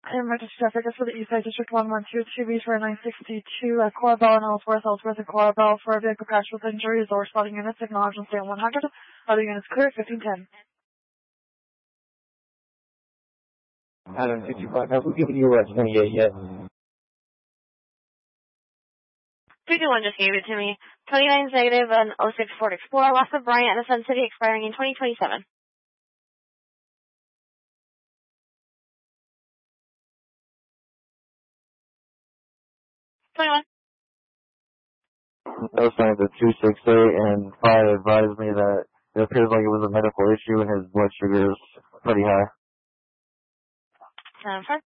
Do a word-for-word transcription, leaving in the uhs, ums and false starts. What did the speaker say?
Emergency traffic is for the Eastside District one one two, two B for nine sixty-two at Corabell and Ellsworth, Ellsworth and Corabell for a vehicle crash with injuries or spotting units, acknowledge and stay on one hundred. Other units clear, fifteen ten. Adam fifty-five, have we given you a twenty-eight yet? fifty-one just gave it to me. twenty-nine is negative, an oh six Ford Explorer, west of Bryant and the Sun City, expiring in twenty twenty-seven. twenty-one. Those signs are two six eight, and fire advised me that it appears like it was a medical issue and his blood sugar is pretty high. Seven five.